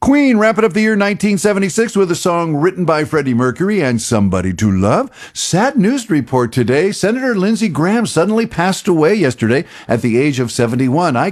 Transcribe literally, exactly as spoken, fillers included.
Queen wrapping up the year nineteen seventy-six with a song written by Freddie Mercury and Somebody to Love. Sad news to report today. Senator Lindsey Graham suddenly passed away yesterday at the age of seventy-one. I